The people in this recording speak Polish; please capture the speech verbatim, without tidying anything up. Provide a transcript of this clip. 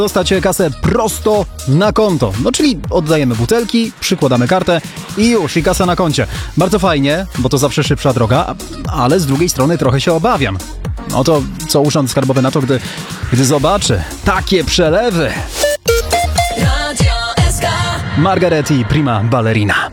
Dostacie kasę prosto na konto. No czyli oddajemy butelki, przykładamy kartę i już, i kasa na koncie. Bardzo fajnie, bo to zawsze szybsza droga, ale z drugiej strony trochę się obawiam. No to co urząd skarbowy na to, gdy, gdy zobaczy takie przelewy. Margaret i Prima Ballerina.